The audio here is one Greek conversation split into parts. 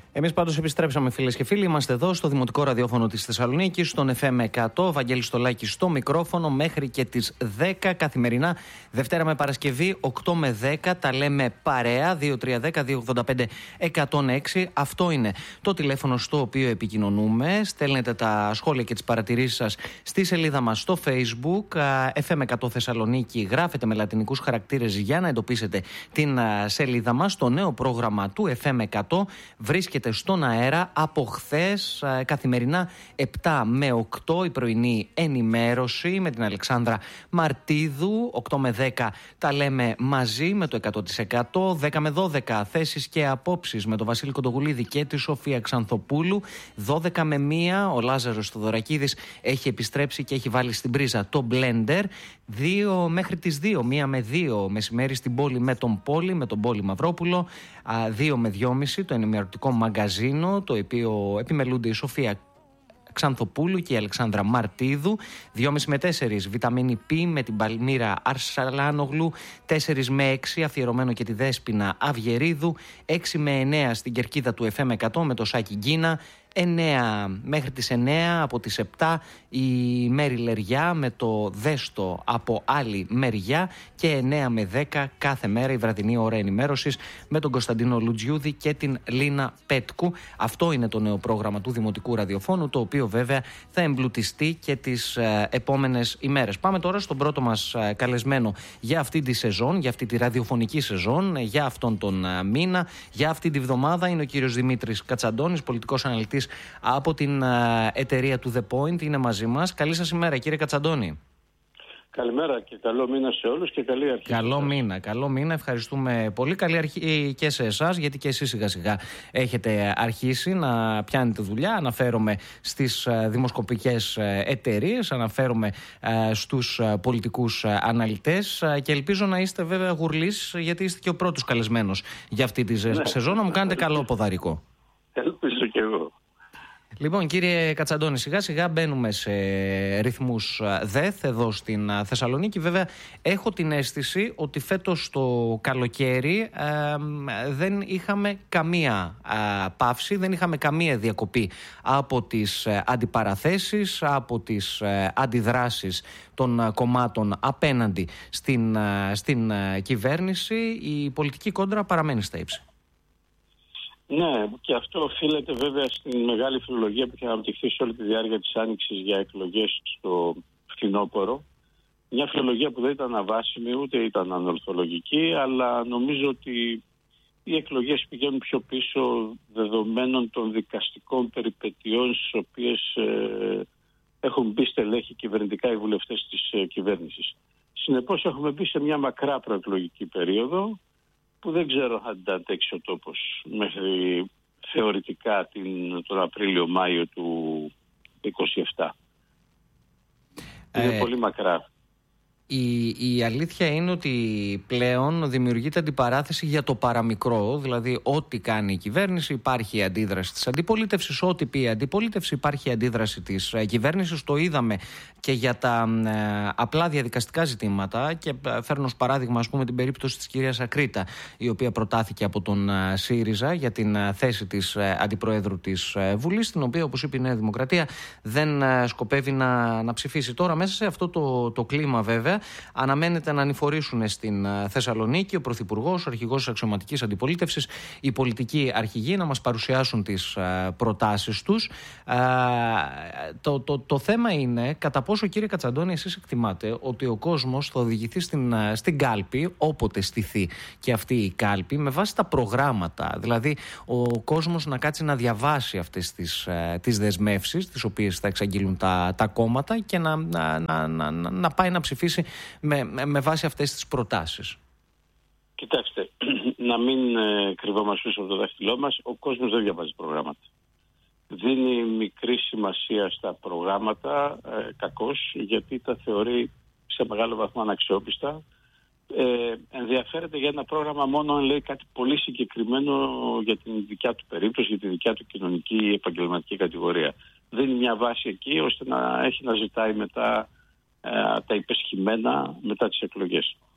Εμείς πάντως επιστρέψαμε, φίλες και φίλοι. Είμαστε εδώ στο Δημοτικό Ραδιόφωνο της Θεσσαλονίκης, στον FM 100. Βαγγέλης Στολάκης στο μικρόφωνο μέχρι και τις 10 καθημερινά. Δευτέρα με Παρασκευή, 8 με 10. Τα λέμε παρέα. 2310-285-106. Αυτό είναι το τηλέφωνο στο οποίο επικοινωνούμε. Στέλνετε τα σχόλια και τις παρατηρήσεις σας στη σελίδα μας στο Facebook. FM 100 Θεσσαλονίκη. Γράφετε με λατινικούς χαρακτήρες για να εντοπίσετε την σελίδα μας. Το νέο πρόγραμμα του FM 100 βρίσκεται στον αέρα από χθες, καθημερινά 7 με 8 η πρωινή ενημέρωση με την Αλεξάνδρα Μαρτίδου. 8 με 10 τα λέμε μαζί με το 100%. 10 με 12 θέσεις και απόψεις με τον Βασίλη Κοντογουλίδη και τη Σοφία Ξανθοπούλου. 12 με 1 ο Λάζαρος Θοδωρακίδης έχει επιστρέψει και έχει βάλει στην πρίζα το Blender. 2 μέχρι τις 2, 1 με 2 μεσημέρι στην πόλη με τον Πόλη, με τον Πόλη Μαυρόπουλο. 2 με 2,5 το ενημερωτικό μαγκαζίνο, το οποίο επιμελούνται η Σοφία Ξανθοπούλου και η Αλεξάνδρα Μαρτίδου. 2,5 με 4 Βιταμίνη Π με την Παλμύρα Αρσαλάνογλου. 4 με 6 αφιερωμένο και τη Δέσποινα Αυγερίδου. 6 με 9 στην κερκίδα του FM 100 με το Σάκη Γκίνα. 9 μέχρι τις 9, από τις 7 η Μέρη Λεριά με το Δέστο από άλλη μεριά, και 9 με 10 κάθε μέρα η βραδινή ώρα ενημέρωσης με τον Κωνσταντίνο Λουτζιούδη και την Λίνα Πέτκου. Αυτό είναι το νέο πρόγραμμα του Δημοτικού Ραδιοφώνου, το οποίο βέβαια θα εμπλουτιστεί και τις επόμενες ημέρες. Πάμε τώρα στον πρώτο μας καλεσμένο για αυτή τη σεζόν, για αυτή τη ραδιοφωνική σεζόν, για αυτόν τον μήνα, για αυτή τη βδομάδα. Είναι ο κύριος Δημήτρης Κατσαντώνης, πολιτικός αναλυτής από την εταιρεία του The Point. Είναι μαζί μας. Καλή σας ημέρα, κύριε Κατσαντώνη. Καλημέρα και καλό μήνα σε όλους και καλή αρχή. Καλό μήνα, ευχαριστούμε πολύ. Καλή αρχή και σε εσάς, γιατί και εσείς σιγά σιγά έχετε αρχίσει να πιάνετε δουλειά. Αναφέρομαι στις δημοσκοπικές εταιρείες, αναφέρομαι στους πολιτικούς αναλυτές, και ελπίζω να είστε βέβαια γουρλής, γιατί είστε και ο πρώτος καλεσμένος για αυτή τη σεζόν. Να μου κάνετε καλό ποδαρικό. Ελπίζω και εγώ. Λοιπόν, κύριε Κατσαντώνη, σιγά σιγά μπαίνουμε σε ρυθμούς ΔΕΘ εδώ στην Θεσσαλονίκη. Βέβαια, έχω την αίσθηση ότι φέτος το καλοκαίρι δεν είχαμε καμία παύση, δεν είχαμε καμία διακοπή από τις αντιπαραθέσεις, από τις αντιδράσεις των κομμάτων απέναντι στην κυβέρνηση. Η πολιτική κόντρα παραμένει στα ύψη. Ναι, και αυτό οφείλεται βέβαια στην μεγάλη φιλολογία που είχε αναπτυχθεί σε όλη τη διάρκεια της Άνοιξης για εκλογές στο φθινόπωρο. Μια φιλολογία που δεν ήταν αβάσιμη ούτε ήταν ανορθολογική, αλλά νομίζω ότι οι εκλογές πηγαίνουν πιο πίσω δεδομένων των δικαστικών περιπετειών στις οποίες έχουν μπει στελέχη κυβερνητικά οι βουλευτές της κυβέρνησης. Συνεπώς έχουμε μπει σε μια μακρά προεκλογική περίοδο που δεν ξέρω αν θα αντέξει ο τόπος μέχρι θεωρητικά τον Απρίλιο-Μάιο του 2027. Είναι πολύ μακρά. Η αλήθεια είναι ότι πλέον δημιουργείται αντιπαράθεση για το παραμικρό. Δηλαδή, ό,τι κάνει η κυβέρνηση υπάρχει η αντίδραση της αντιπολίτευσης. Ό,τι πει η αντιπολίτευση υπάρχει η αντίδραση της κυβέρνησης. Το είδαμε και για τα απλά διαδικαστικά ζητήματα. Και φέρνω ως παράδειγμα, ας πούμε, την περίπτωση της κυρίας Ακρίτα, η οποία προτάθηκε από τον ΣΥΡΙΖΑ για την θέση της αντιπροέδρου της Βουλής, την οποία, όπως είπε η Νέα Δημοκρατία, δεν σκοπεύει να ψηφίσει. Τώρα, μέσα σε αυτό το κλίμα, βέβαια, αναμένεται να ανηφορήσουν στην Θεσσαλονίκη ο Πρωθυπουργός, ο αρχηγός της αξιωματικής αντιπολίτευσης, οι πολιτικοί αρχηγοί να μας παρουσιάσουν τις προτάσεις τους. Το θέμα είναι κατά πόσο, κύριε Κατσαντώνη, εσείς εκτιμάτε ότι ο κόσμος θα οδηγηθεί στην κάλπη, όποτε στηθεί και αυτή η κάλπη, με βάση τα προγράμματα. Δηλαδή, ο κόσμος να κάτσει να διαβάσει αυτές τις δεσμεύσεις, τις οποίες θα εξαγγείλουν τα κόμματα, και να πάει να ψηφίσει με βάση αυτές τις προτάσεις. Κοιτάξτε, να μην κρυβόμαστε πίσω από το δάχτυλό μας. Ο κόσμος δεν διαβάζει προγράμματα. Δίνει μικρή σημασία στα προγράμματα, κακώς, γιατί τα θεωρεί σε μεγάλο βαθμό αναξιόπιστα. Ενδιαφέρεται για ένα πρόγραμμα μόνο αν λέει κάτι πολύ συγκεκριμένο για την δικιά του περίπτωση, για τη δικιά του κοινωνική επαγγελματική κατηγορία. Δίνει μια βάση εκεί ώστε να έχει να ζητάει μετά τα υπεσχημένα μετά τις εκλογές.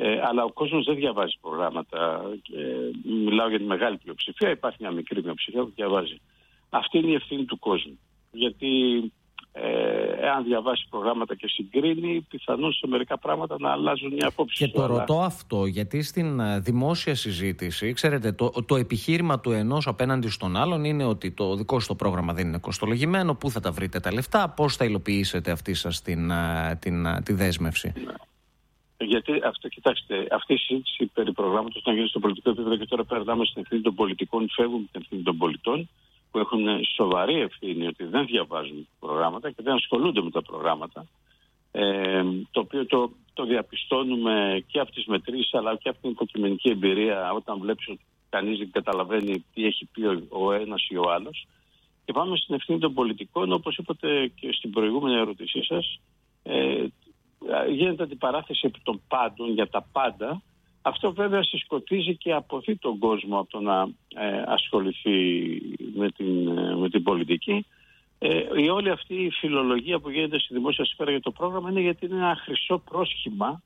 Αλλά ο κόσμος δεν διαβάζει προγράμματα. Μιλάω για τη μεγάλη πλειοψηφία, υπάρχει μια μικρή πλειοψηφία που διαβάζει. Αυτή είναι η ευθύνη του κόσμου. Γιατί εάν διαβάσει προγράμματα και συγκρίνει, πιθανώς σε μερικά πράγματα να αλλάζουν οι απόψεις. Και το ρωτώ αυτό, γιατί στην δημόσια συζήτηση, ξέρετε, το επιχείρημα του ενός απέναντι στον άλλον είναι ότι το δικό σου το πρόγραμμα δεν είναι κοστολογημένο, πού θα τα βρείτε τα λεφτά, πώς θα υλοποιήσετε αυτή σας τη δέσμευση. Ναι. Γιατί κοιτάξτε, αυτή η συζήτηση περί προγράμματος να γίνει στο πολιτικό επίπεδο και τώρα περνάμε στην ευθύνη των πολιτικών, φεύγουν την ευθύνη των πολιτών, που έχουν σοβαρή ευθύνη ότι δεν διαβάζουν προγράμματα και δεν ασχολούνται με τα προγράμματα, το οποίο το διαπιστώνουμε και από τις μετρήσεις αλλά και από την υποκειμενική εμπειρία, όταν βλέπεις ότι κανείς δεν καταλαβαίνει τι έχει πει ο ένας ή ο άλλος. Και πάμε στην ευθύνη των πολιτικών, όπως είπατε και στην προηγούμενη ερώτησή σας, γίνεται αντιπαράθεση επί των πάντων για τα πάντα. Αυτό βέβαια συσκοτίζει και αποθεί τον κόσμο από το να ασχοληθεί με την πολιτική. Η όλη αυτή η φιλολογία που γίνεται στη δημόσια σφαίρα για το πρόγραμμα είναι γιατί είναι ένα χρυσό πρόσχημα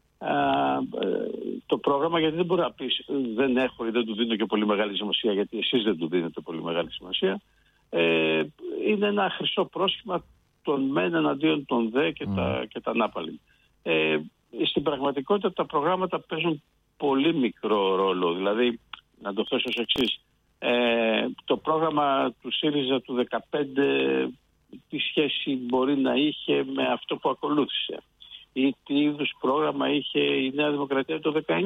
το πρόγραμμα, γιατί δεν μπορεί να πεις δεν έχω ή δεν του δίνω και πολύ μεγάλη σημασία, γιατί εσείς δεν του δίνετε πολύ μεγάλη σημασία. Είναι ένα χρυσό πρόσχημα των μεν εναντίον των δε και τα νάπαλιν. Στην πραγματικότητα τα προγράμματα παίζουν πολύ μικρό ρόλο. Δηλαδή, να το θέσω ως εξής, το πρόγραμμα του ΣΥΡΙΖΑ του 2015 τι σχέση μπορεί να είχε με αυτό που ακολούθησε, ή τι είδους πρόγραμμα είχε η Νέα Δημοκρατία το 2019.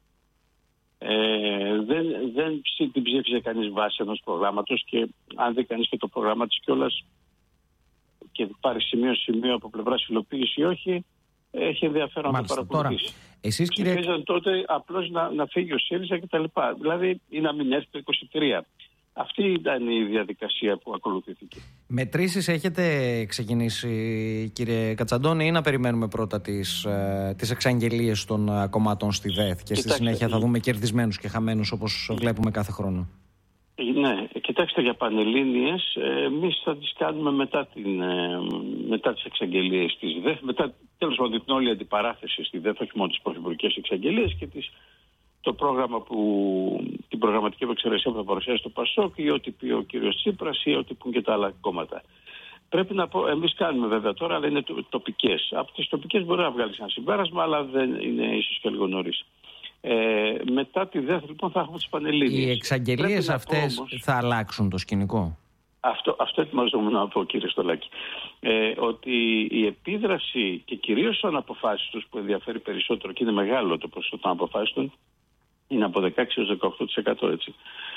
Δεν την ψήφιζε κανείς βάσει ενός προγράμματος, και αν δει κανείς και το πρόγραμμα της κιόλας και πάρει σημείο από πλευράς υλοποίηση ή όχι, έχει ενδιαφέρον να το παρακολουθήσει. Τώρα, εσείς, κύριε... Ψηφίζαν τότε απλώς να φύγει ο ΣΥΡΙΖΑ κτλ. Δηλαδή ή να μην έρθει το 23. Αυτή ήταν η διαδικασία που ακολουθήθηκε. Μετρήσεις έχετε ξεκινήσει, κύριε Κατσαντώνη, ή να περιμένουμε πρώτα τις εξαγγελίες των κομμάτων στη ΔΕΘ και στη συνέχεια θα δούμε κερδισμένους και χαμένους όπως βλέπουμε κάθε χρόνο? Ναι, κοιτάξτε, για πανελλήνιες εμείς θα τις κάνουμε μετά τις εξαγγελίες της ΔΕΘ, μετά τέλος πάντων την όλη αντιπαράθεση στη ΔΕΘ, όχι μόνο τις πρωθυπουργικές εξαγγελίες και το πρόγραμμα την προγραμματική επεξεργασία που θα παρουσιάσει το ΠΑΣΟΚ, ή ό,τι πει ο κύριος Τσίπρας ή ό,τι πούν και τα άλλα κόμματα. Πρέπει να πω, εμείς κάνουμε βέβαια τώρα, αλλά είναι τοπικές. Από τις τοπικές μπορεί να βγάλεις ένα συμπέρασμα, αλλά δεν είναι ίσως και λίγο νωρίς. Μετά τη ΔΕΘ λοιπόν θα έχουμε τις πανελλήνιες. Οι εξαγγελίες αυτές θα αλλάξουν το σκηνικό? Αυτό ετοιμαζόμουν να πω, κύριε Στολάκη. Ότι η επίδραση και κυρίως των αποφάσεις τους, που ενδιαφέρει περισσότερο και είναι μεγάλο το ποσοστό των αποφάσεων των, είναι από 16 έως 18%, έτσι.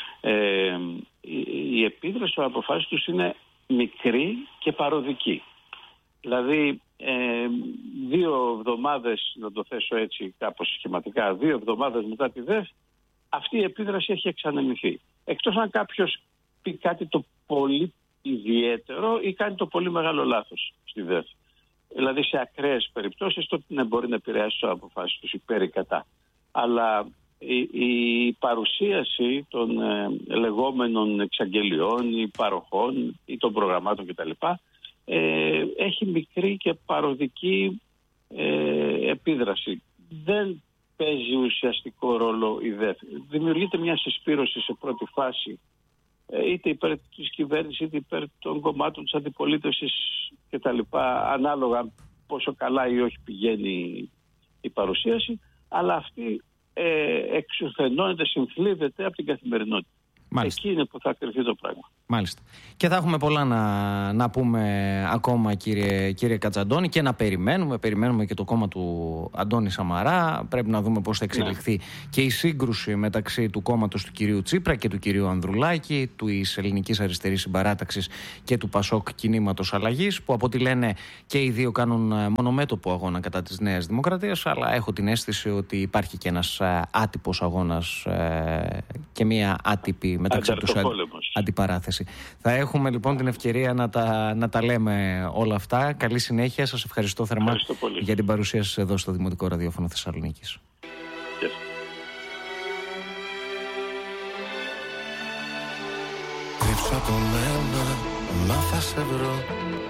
Η επίδραση των αποφάσεων τους είναι μικρή και παροδική. Δηλαδή 2 εβδομάδες, να το θέσω έτσι κάπως σχηματικά, 2 εβδομάδες μετά τη ΔΕΘ, αυτή η επίδραση έχει εξανεμηθεί. Εκτός αν κάποιος πει κάτι το πολύ ιδιαίτερο ή κάνει το πολύ μεγάλο λάθος στη ΔΕΘ. Δηλαδή σε ακραίες περιπτώσεις τότε μπορεί να επηρεάσει τις αποφάσεις τους υπέρ ή κατά. Αλλά η παρουσίαση των λεγόμενων εξαγγελιών ή παροχών ή των προγραμμάτων κτλ. Έχει μικρή και παροδική επίδραση. Δεν παίζει ουσιαστικό ρόλο η ΔΕΘ. Δημιουργείται μια συσπήρωση σε πρώτη φάση, είτε υπέρ της κυβέρνησης είτε υπέρ των κομμάτων της αντιπολίτευσης κτλ. Ανάλογα πόσο καλά ή όχι πηγαίνει η παρουσίαση, αλλά αυτή εξουθενώνεται, συνθλίβεται από την καθημερινότητα. Μάλιστα. Εκεί είναι που θα κρυφτεί το πράγμα. Μάλιστα. Και θα έχουμε πολλά να πούμε ακόμα, κύριε Κατσαντώνη, και να περιμένουμε. Περιμένουμε και το κόμμα του Αντώνη Σαμαρά. Πρέπει να δούμε πώς θα εξελιχθεί και η σύγκρουση μεταξύ του κόμματος του κυρίου Τσίπρα και του κυρίου Ανδρουλάκη, της Ελληνικής Αριστερής Συμπαράταξης και του ΠΑΣΟΚ Κινήματος Αλλαγής, που από ό,τι λένε και οι δύο κάνουν μονομέτωπο αγώνα κατά της Νέας Δημοκρατίας, αλλά έχω την αίσθηση ότι υπάρχει και ένας άτυπος αγώνας και μία άτυπη μεταξύ τους αντιπαράθεση. Θα έχουμε λοιπόν την ευκαιρία να τα λέμε όλα αυτά. Καλή συνέχεια. Σας ευχαριστώ θερμά για την παρουσία σας εδώ στο Δημοτικό Ραδιόφωνο Θεσσαλονίκης. Κρύψω από μένα, μα θα σε βρω.